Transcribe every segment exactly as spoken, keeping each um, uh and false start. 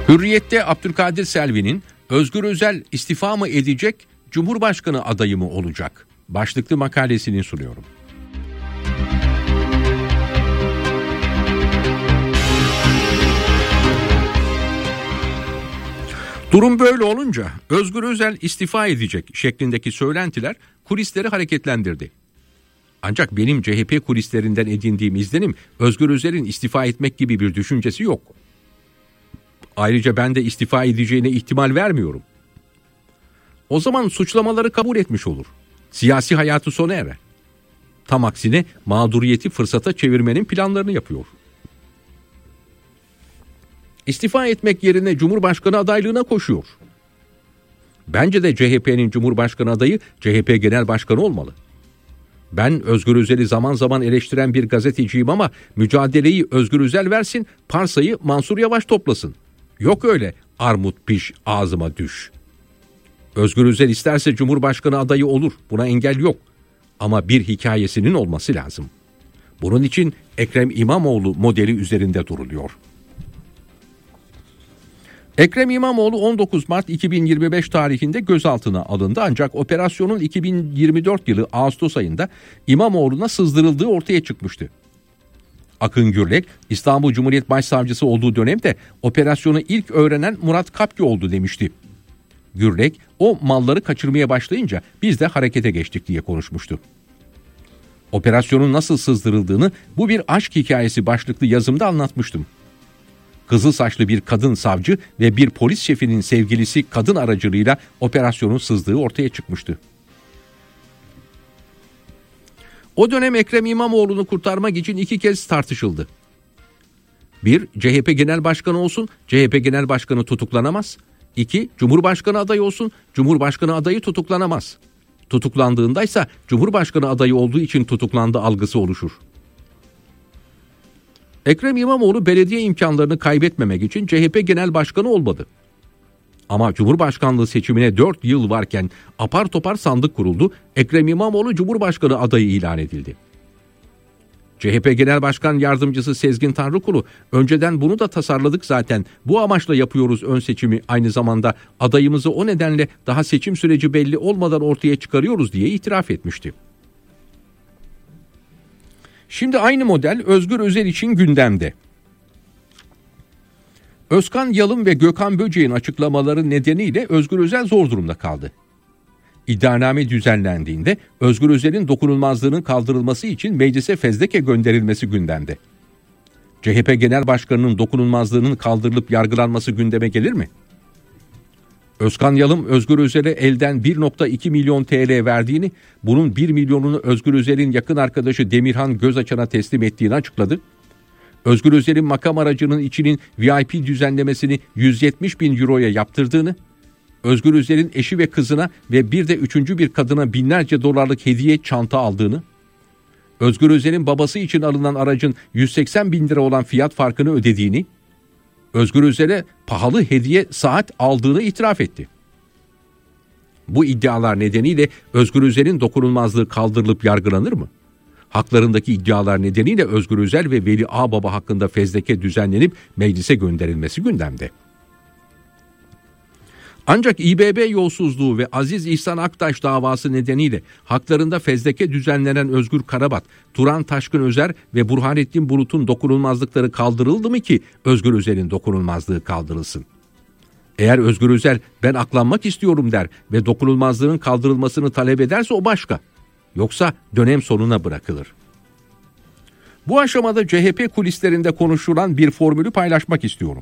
Hürriyet'te Abdülkadir Selvi'nin Özgür Özel istifa mı edecek, Cumhurbaşkanı adayı mı olacak başlıklı makalesini sunuyorum. Durum böyle olunca Özgür Özel istifa edecek şeklindeki söylentiler kulisleri hareketlendirdi. Ancak benim C H P kulislerinden edindiğim izlenim Özgür Özel'in istifa etmek gibi bir düşüncesi yok. Ayrıca ben de istifa edeceğine ihtimal vermiyorum. O zaman suçlamaları kabul etmiş olur. Siyasi hayatı sona erer. Tam aksine mağduriyeti fırsata çevirmenin planlarını yapıyor. İstifa etmek yerine Cumhurbaşkanı adaylığına koşuyor. Bence de C H P'nin Cumhurbaşkanı adayı C H P Genel Başkanı olmalı. Ben Özgür Özel'i zaman zaman eleştiren bir gazeteciyim ama mücadeleyi Özgür Özel versin, parsayı Mansur Yavaş toplasın. Yok öyle armut piş ağzıma düş. Özgür Özel isterse Cumhurbaşkanı adayı olur, buna engel yok. Ama bir hikayesinin olması lazım. Bunun için Ekrem İmamoğlu modeli üzerinde duruluyor. Ekrem İmamoğlu on dokuz Mart iki bin yirmi beş tarihinde gözaltına alındı ancak operasyonun iki bin yirmi dört yılı Ağustos ayında İmamoğlu'na sızdırıldığı ortaya çıkmıştı. Akın Gürlek, İstanbul Cumhuriyet Başsavcısı olduğu dönemde operasyonu ilk öğrenen Murat Kapki oldu demişti. Gürlek, o malları kaçırmaya başlayınca biz de harekete geçtik diye konuşmuştu. Operasyonun nasıl sızdırıldığını bu bir aşk hikayesi başlıklı yazımda anlatmıştım. Kızıl saçlı bir kadın savcı ve bir polis şefinin sevgilisi kadın aracılığıyla operasyonun sızdığı ortaya çıkmıştı. O dönem Ekrem İmamoğlu'nu kurtarmak için iki kez tartışıldı. Bir, C H P Genel Başkanı olsun, C H P Genel Başkanı tutuklanamaz. İki, Cumhurbaşkanı adayı olsun, Cumhurbaşkanı adayı tutuklanamaz. Tutuklandığındaysa Cumhurbaşkanı adayı olduğu için tutuklandı algısı oluşur. Ekrem İmamoğlu belediye imkanlarını kaybetmemek için C H P Genel Başkanı olmadı. Ama Cumhurbaşkanlığı seçimine dört yıl varken apar topar sandık kuruldu. Ekrem İmamoğlu Cumhurbaşkanı adayı ilan edildi. C H P Genel Başkan Yardımcısı Sezgin Tanrıkulu, önceden bunu da tasarladık zaten, bu amaçla yapıyoruz ön seçimi, aynı zamanda adayımızı o nedenle daha seçim süreci belli olmadan ortaya çıkarıyoruz diye itiraf etmişti. Şimdi aynı model Özgür Özel için gündemde. Özkan Yalın ve Gökhan Böceğin açıklamaları nedeniyle Özgür Özel zor durumda kaldı. İddianame düzenlendiğinde Özgür Özel'in dokunulmazlığının kaldırılması için meclise fezleke gönderilmesi gündemde. C H P Genel Başkanı'nın dokunulmazlığının kaldırılıp yargılanması gündeme gelir mi? Özkan Yalın Özgür Özel'e elden bir virgül iki milyon T L verdiğini, bunun bir milyonunu Özgür Özel'in yakın arkadaşı Demirhan Gözaçan'a teslim ettiğini açıkladı. Özgür Özel'in makam aracının içinin V I P düzenlemesini yüz yetmiş bin euroya yaptırdığını, Özgür Özel'in eşi ve kızına ve bir de üçüncü bir kadına binlerce dolarlık hediye çanta aldığını, Özgür Özel'in babası için alınan aracın yüz seksen bin lira olan fiyat farkını ödediğini, Özgür Özel'e pahalı hediye saat aldığını itiraf etti. Bu iddialar nedeniyle Özgür Özel'in dokunulmazlığı kaldırılıp yargılanır mı? Haklarındaki iddialar nedeniyle Özgür Özel ve Veli Ağbaba hakkında fezleke düzenlenip meclise gönderilmesi gündemde. Ancak İBB yolsuzluğu ve Aziz İhsan Aktaş davası nedeniyle haklarında fezleke düzenlenen Özgür Karabat, Turan Taşkın Özer ve Burhanettin Bulut'un dokunulmazlıkları kaldırıldı mı ki Özgür Özel'in dokunulmazlığı kaldırılsın? Eğer Özgür Özel ben aklanmak istiyorum der ve dokunulmazlığın kaldırılmasını talep ederse o başka. Yoksa dönem sonuna bırakılır. Bu aşamada C H P kulislerinde konuşulan bir formülü paylaşmak istiyorum.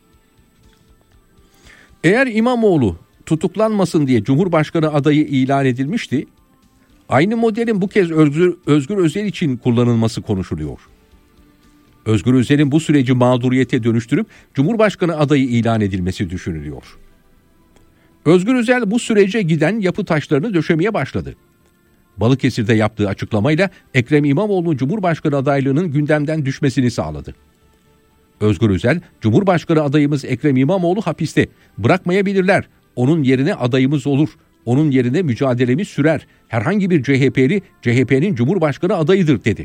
Eğer İmamoğlu tutuklanmasın diye Cumhurbaşkanı adayı ilan edilmişti, aynı modelin bu kez Özgür, Özgür Özel için kullanılması konuşuluyor. Özgür Özel'in bu süreci mağduriyete dönüştürüp Cumhurbaşkanı adayı ilan edilmesi düşünülüyor. Özgür Özel bu sürece giden yapı taşlarını döşemeye başladı. Balıkesir'de yaptığı açıklamayla Ekrem İmamoğlu'nun Cumhurbaşkanı adaylığının gündemden düşmesini sağladı. Özgür Özel, Cumhurbaşkanı adayımız Ekrem İmamoğlu hapiste, bırakmayabilirler, onun yerine adayımız olur, onun yerine mücadelemiz sürer, herhangi bir C H P'li C H P'nin Cumhurbaşkanı adayıdır dedi.